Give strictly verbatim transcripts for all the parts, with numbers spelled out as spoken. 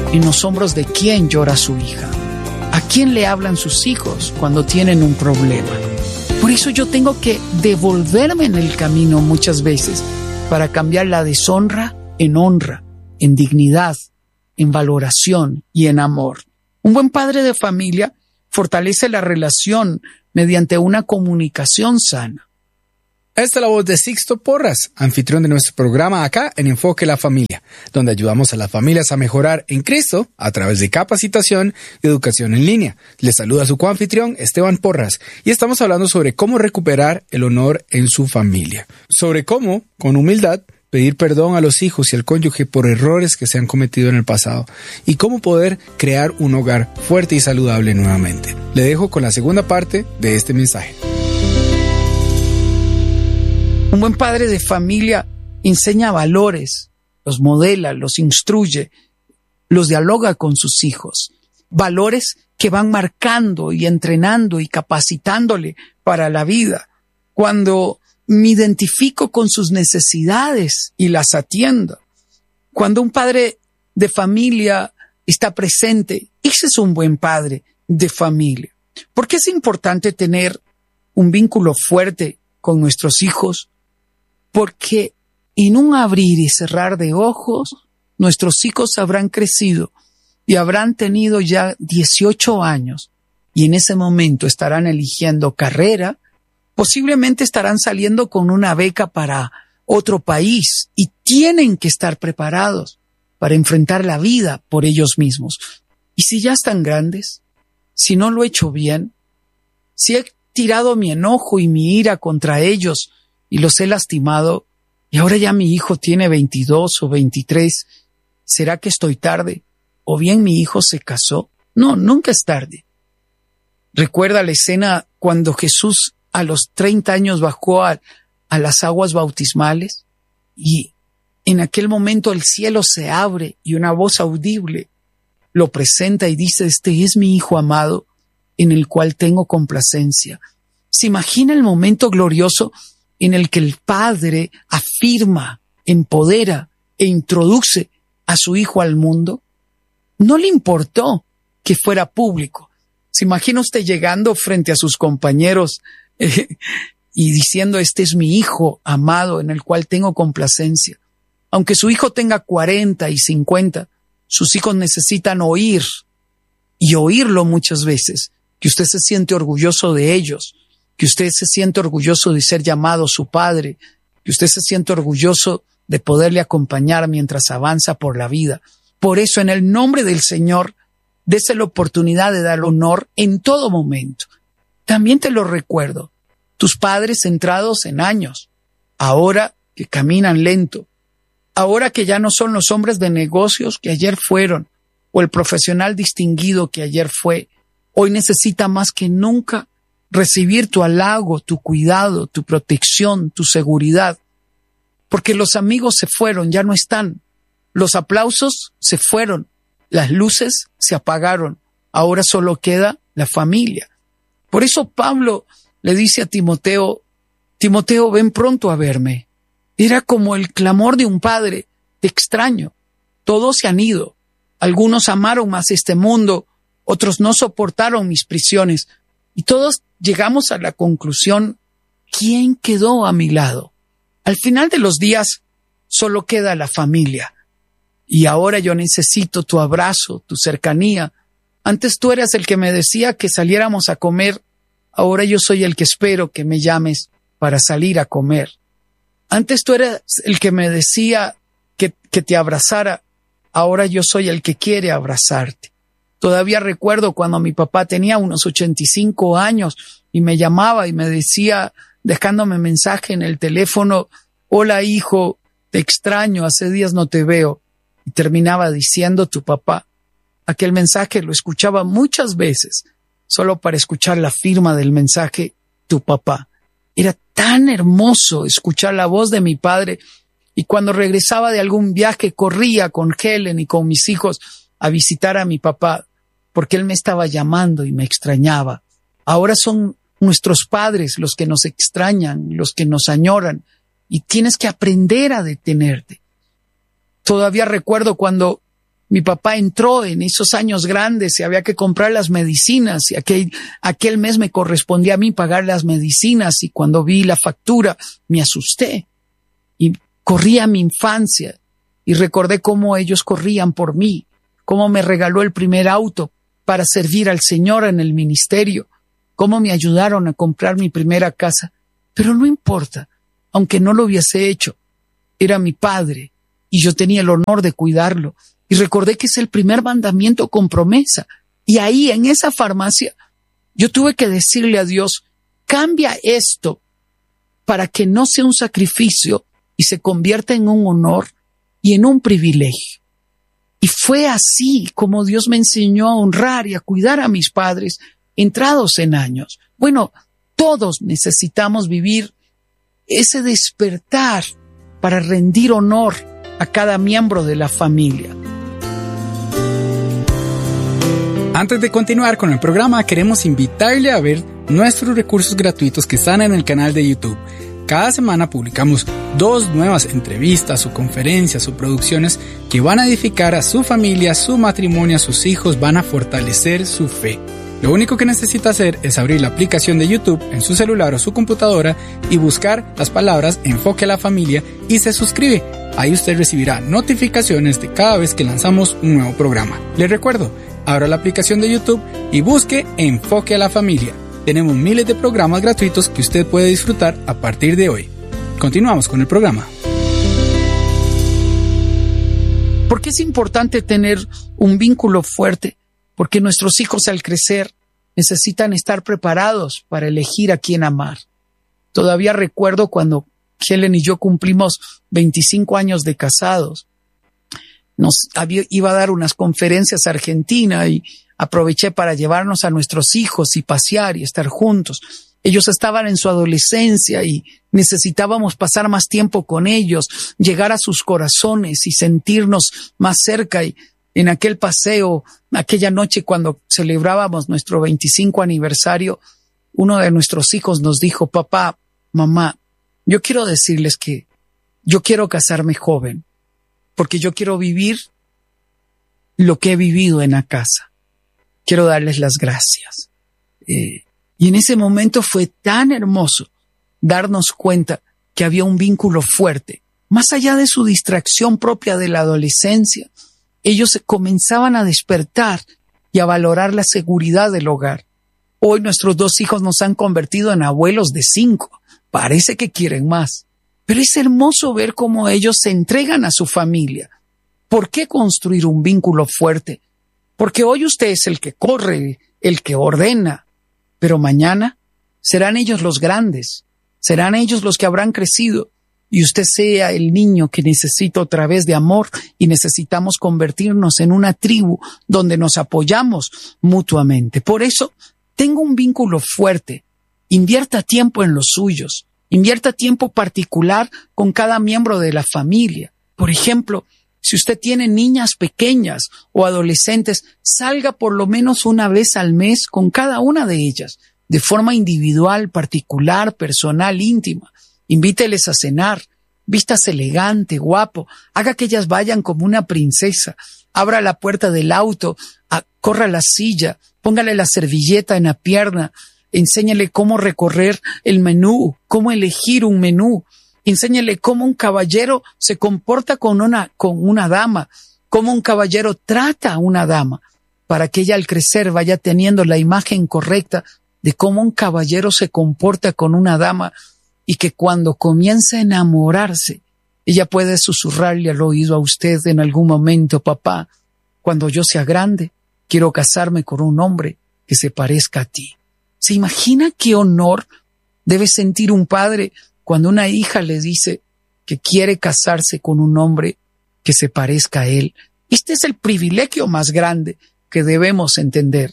en los hombros de quién llora su hija. ¿A quién le hablan sus hijos cuando tienen un problema? Por eso yo tengo que devolverme en el camino muchas veces para cambiar la deshonra en honra, en dignidad, en valoración y en amor. Un buen padre de familia fortalece la relación mediante una comunicación sana. Esta es la voz de Sixto Porras, anfitrión de nuestro programa acá en Enfoque la Familia, donde ayudamos a las familias a mejorar en Cristo a través de capacitación y educación en línea. Les saluda su coanfitrión Esteban Porras y estamos hablando sobre cómo recuperar el honor en su familia. Sobre cómo, con humildad, pedir perdón a los hijos y al cónyuge por errores que se han cometido en el pasado y cómo poder crear un hogar fuerte y saludable nuevamente. Le dejo con la segunda parte de este mensaje. Un buen padre de familia enseña valores, los modela, los instruye, los dialoga con sus hijos. Valores que van marcando y entrenando y capacitándole para la vida. Cuando me identifico con sus necesidades y las atiendo. Cuando un padre de familia está presente, ese es un buen padre de familia. ¿Por qué es importante tener un vínculo fuerte con nuestros hijos? Porque en un abrir y cerrar de ojos, nuestros hijos habrán crecido y habrán tenido ya dieciocho años y en ese momento estarán eligiendo carrera, posiblemente estarán saliendo con una beca para otro país y tienen que estar preparados para enfrentar la vida por ellos mismos. Y si ya están grandes, si no lo he hecho bien, si he tirado mi enojo y mi ira contra ellos y los he lastimado, y ahora ya mi hijo tiene veintidós o veintitrés, ¿será que estoy tarde? ¿O bien mi hijo se casó? No, nunca es tarde. ¿Recuerda la escena cuando Jesús a los treinta años bajó a, a las aguas bautismales? Y en aquel momento el cielo se abre y una voz audible lo presenta y dice: este es mi hijo amado en el cual tengo complacencia. ¿Se imagina el momento glorioso en el que el padre afirma, empodera e introduce a su hijo al mundo? No le importó que fuera público. ¿Se imagina usted llegando frente a sus compañeros eh, y diciendo: este es mi hijo amado en el cual tengo complacencia? Aunque su hijo tenga cuarenta y cincuenta, sus hijos necesitan oír y oírlo muchas veces, que usted se siente orgulloso de ellos, que usted se siente orgulloso de ser llamado su padre, que usted se siente orgulloso de poderle acompañar mientras avanza por la vida. Por eso, en el nombre del Señor, dese la oportunidad de dar honor en todo momento. También te lo recuerdo, tus padres centrados en años, ahora que caminan lento, ahora que ya no son los hombres de negocios que ayer fueron, o el profesional distinguido que ayer fue, hoy necesita más que nunca recibir tu halago, tu cuidado, tu protección, tu seguridad. Porque los amigos se fueron, ya no están. Los aplausos se fueron. Las luces se apagaron. Ahora solo queda la familia. Por eso Pablo le dice a Timoteo: Timoteo, ven pronto a verme. Era como el clamor de un padre: te extraño. Todos se han ido. Algunos amaron más este mundo, otros no soportaron mis prisiones. Y todos llegamos a la conclusión: ¿quién quedó a mi lado? Al final de los días solo queda la familia. Y ahora yo necesito tu abrazo, tu cercanía. Antes tú eras el que me decía que saliéramos a comer. Ahora yo soy el que espero que me llames para salir a comer. Antes tú eras el que me decía que, que te abrazara. Ahora yo soy el que quiere abrazarte. Todavía recuerdo cuando mi papá tenía unos ochenta y cinco años y me llamaba y me decía, dejándome mensaje en el teléfono: hola hijo, te extraño, hace días no te veo. Y terminaba diciendo tu papá. Aquel mensaje lo escuchaba muchas veces, solo para escuchar la firma del mensaje, tu papá. Era tan hermoso escuchar la voz de mi padre, y cuando regresaba de algún viaje corría con Helen y con mis hijos a visitar a mi papá, porque él me estaba llamando y me extrañaba. Ahora son nuestros padres los que nos extrañan, los que nos añoran, y tienes que aprender a detenerte. Todavía recuerdo cuando Mi papá entró en esos años grandes y había que comprar las medicinas y aquel, aquel mes me correspondía a mí pagar las medicinas y cuando vi la factura me asusté y corrí a mi infancia y recordé cómo ellos corrían por mí, cómo me regaló el primer auto para servir al Señor en el ministerio, cómo me ayudaron a comprar mi primera casa. Pero no importa, aunque no lo hubiese hecho, era mi padre y yo tenía el honor de cuidarlo. Y recordé que es el primer mandamiento con promesa. Y ahí, en esa farmacia, yo tuve que decirle a Dios, cambia esto para que no sea un sacrificio y se convierta en un honor y en un privilegio. Y fue así como Dios me enseñó a honrar y a cuidar a mis padres entrados en años. Bueno, todos necesitamos vivir ese despertar para rendir honor a cada miembro de la familia. Antes de continuar con el programa, queremos invitarle a ver nuestros recursos gratuitos que están en el canal de YouTube. Cada semana publicamos dos nuevas entrevistas o conferencias o producciones que van a edificar a su familia, su matrimonio, a sus hijos, van a fortalecer su fe. Lo único que necesita hacer es abrir la aplicación de YouTube en su celular o su computadora y buscar las palabras Enfoque a la Familia y se suscribe. Ahí usted recibirá notificaciones de cada vez que lanzamos un nuevo programa. Les recuerdo, abra la aplicación de YouTube y busque Enfoque a la Familia. Tenemos miles de programas gratuitos que usted puede disfrutar a partir de hoy. Continuamos con el programa. ¿Por qué es importante tener un vínculo fuerte? Porque nuestros hijos al crecer necesitan estar preparados para elegir a quién amar. Todavía recuerdo cuando Helen y yo cumplimos veinticinco años de casados. Nos había, iba a dar unas conferencias a Argentina y aproveché para llevarnos a nuestros hijos y pasear y estar juntos. Ellos estaban en su adolescencia y necesitábamos pasar más tiempo con ellos, llegar a sus corazones y sentirnos más cerca. Y en aquel paseo, aquella noche cuando celebrábamos nuestro veinticinco aniversario, uno de nuestros hijos nos dijo, papá, mamá, yo quiero decirles que yo quiero casarme joven, porque yo quiero vivir lo que he vivido en la casa. Quiero darles las gracias. Eh, y en ese momento fue tan hermoso darnos cuenta que había un vínculo fuerte. Más allá de su distracción propia de la adolescencia, ellos comenzaban a despertar y a valorar la seguridad del hogar. Hoy nuestros dos hijos nos han convertido en abuelos de cinco. Parece que quieren más. Pero es hermoso ver cómo ellos se entregan a su familia. ¿Por qué construir un vínculo fuerte? Porque hoy usted es el que corre, el que ordena, pero mañana serán ellos los grandes, serán ellos los que habrán crecido y usted sea el niño que necesita otra vez de amor y necesitamos convertirnos en una tribu donde nos apoyamos mutuamente. Por eso, tenga un vínculo fuerte, invierta tiempo en los suyos, invierta tiempo particular con cada miembro de la familia. Por ejemplo, si usted tiene niñas pequeñas o adolescentes, salga por lo menos una vez al mes con cada una de ellas, de forma individual, particular, personal, íntima. Invíteles a cenar, vístase elegante, guapo, haga que ellas vayan como una princesa, abra la puerta del auto, a, corra la silla, póngale la servilleta en la pierna, enséñale cómo recorrer el menú, cómo elegir un menú. Enséñale cómo un caballero se comporta con una, con una dama, cómo un caballero trata a una dama, para que ella al crecer vaya teniendo la imagen correcta de cómo un caballero se comporta con una dama y que cuando comience a enamorarse, ella puede susurrarle al oído a usted en algún momento, papá, cuando yo sea grande, quiero casarme con un hombre que se parezca a ti. ¿Se imagina qué honor debe sentir un padre cuando una hija le dice que quiere casarse con un hombre que se parezca a él? Este es el privilegio más grande que debemos entender.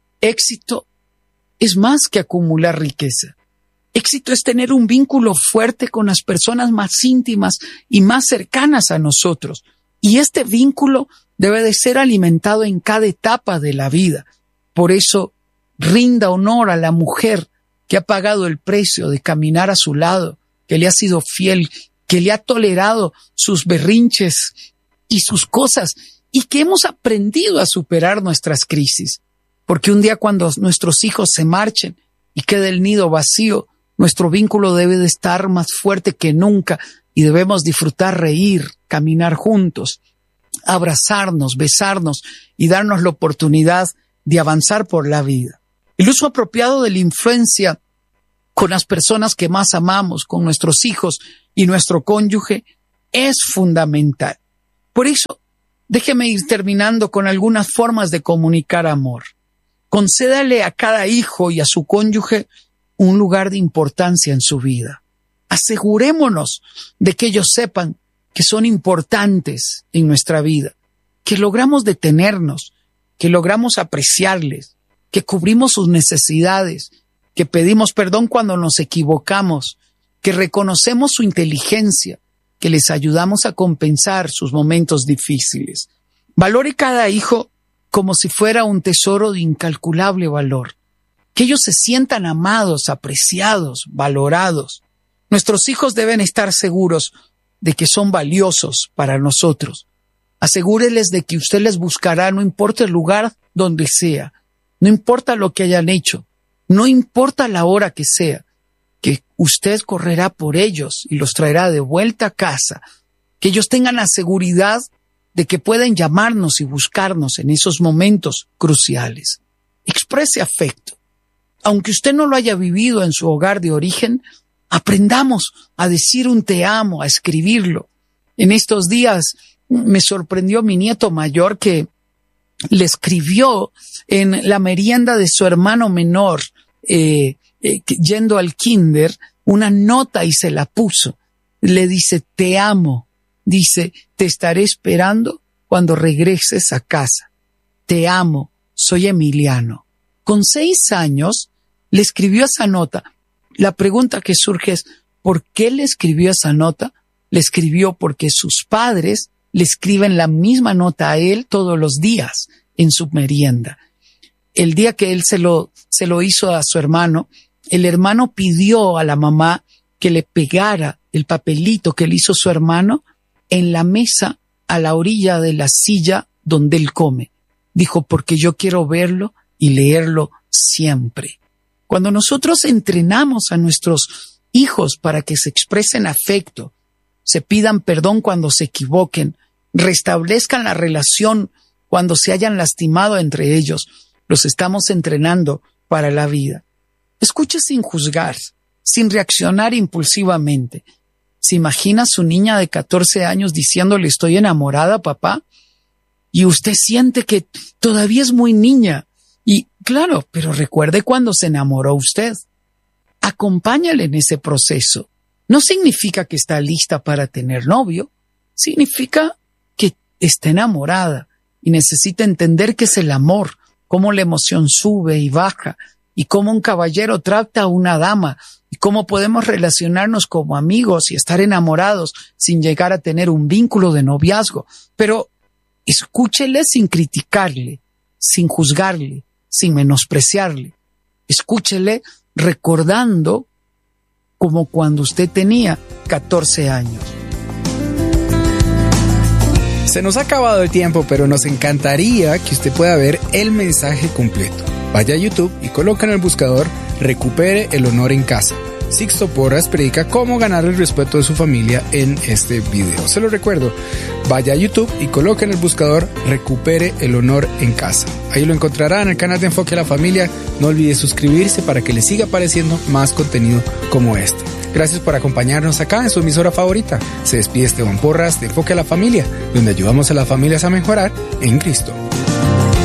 Éxito es más que acumular riqueza. Éxito es tener un vínculo fuerte con las personas más íntimas y más cercanas a nosotros. Y este vínculo debe de ser alimentado en cada etapa de la vida. Por eso, rinda honor a la mujer que ha pagado el precio de caminar a su lado, que le ha sido fiel, que le ha tolerado sus berrinches y sus cosas y que hemos aprendido a superar nuestras crisis. Porque un día cuando nuestros hijos se marchen y quede el nido vacío, nuestro vínculo debe de estar más fuerte que nunca y debemos disfrutar, reír, caminar juntos, abrazarnos, besarnos y darnos la oportunidad de avanzar por la vida. El uso apropiado de la influencia con las personas que más amamos, con nuestros hijos y nuestro cónyuge, es fundamental. Por eso, déjeme ir terminando con algunas formas de comunicar amor. Concédale a cada hijo y a su cónyuge un lugar de importancia en su vida. Asegurémonos de que ellos sepan que son importantes en nuestra vida, que logramos detenernos, que logramos apreciarles, que cubrimos sus necesidades, que pedimos perdón cuando nos equivocamos, que reconocemos su inteligencia, que les ayudamos a compensar sus momentos difíciles. Valore cada hijo como si fuera un tesoro de incalculable valor. Que ellos se sientan amados, apreciados, valorados. Nuestros hijos deben estar seguros de que son valiosos para nosotros. Asegúreles de que usted les buscará, no importa el lugar donde sea, no importa lo que hayan hecho, no importa la hora que sea, que usted correrá por ellos y los traerá de vuelta a casa, que ellos tengan la seguridad de que pueden llamarnos y buscarnos en esos momentos cruciales. Exprese afecto. Aunque usted no lo haya vivido en su hogar de origen, aprendamos a decir un te amo, a escribirlo. En estos días me sorprendió mi nieto mayor que le escribió en la merienda de su hermano menor, eh, eh, yendo al kinder, una nota y se la puso. Le dice, te amo. Dice, te estaré esperando cuando regreses a casa. Te amo, soy Emiliano. Con seis años le escribió esa nota. La pregunta que surge es, ¿por qué le escribió esa nota? Le escribió porque sus padres le escriben la misma nota a él todos los días en su merienda. El día que él se lo, se lo hizo a su hermano, el hermano pidió a la mamá que le pegara el papelito que le hizo su hermano en la mesa a la orilla de la silla donde él come. Dijo, porque yo quiero verlo y leerlo siempre. Cuando nosotros entrenamos a nuestros hijos para que se expresen afecto, se pidan perdón cuando se equivoquen, restablezcan la relación cuando se hayan lastimado entre ellos, los estamos entrenando para la vida. Escuche sin juzgar, sin reaccionar impulsivamente. ¿Se imagina a su niña de catorce años diciéndole estoy enamorada, papá? Y usted siente que todavía es muy niña. Y claro, pero recuerde cuando se enamoró usted. Acompáñale en ese proceso. No significa que está lista para tener novio. Significa que está enamorada y necesita entender qué es el amor, cómo la emoción sube y baja, y cómo un caballero trata a una dama, y cómo podemos relacionarnos como amigos y estar enamorados sin llegar a tener un vínculo de noviazgo. Pero escúchele sin criticarle, sin juzgarle, sin menospreciarle. Escúchele recordando como cuando usted tenía catorce años. Se nos ha acabado el tiempo, pero nos encantaría que usted pueda ver el mensaje completo. Vaya a YouTube y coloque en el buscador Recupere el honor en casa. Sixto Porras predica cómo ganar el respeto de su familia en este video. Se lo recuerdo, vaya a YouTube y coloque en el buscador Recupere el honor en casa. Ahí lo encontrará en el canal de Enfoque a la Familia. No olvide suscribirse para que le siga apareciendo más contenido como este. Gracias por acompañarnos acá en su emisora favorita. Se despide Esteban Porras de Enfoque a la Familia, donde ayudamos a las familias a mejorar en Cristo.